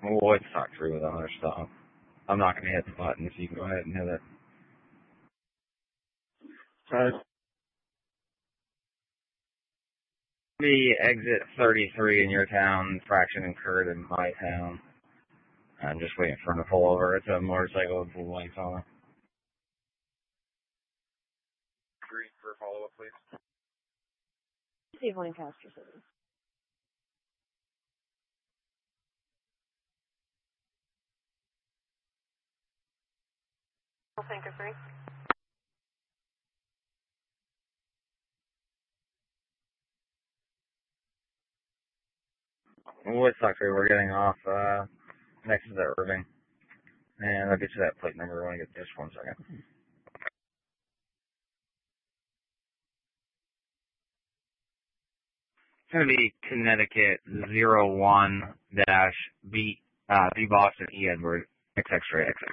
We'll wait to talk through with other stuff. I'm not going to hit the button, so you can go ahead and hit it. The exit 33 in your town, fraction incurred in my town. I'm just waiting for him to pull over. It's a motorcycle with blue lights on it. Green for follow-up, please. Steve Lancaster City. Thinker 3. What's talk through? We're getting off next to the Irving. And I'll get you that plate number when I get this 1 second. It's going to be Connecticut 01-B Boston E Edward X X-ray XX.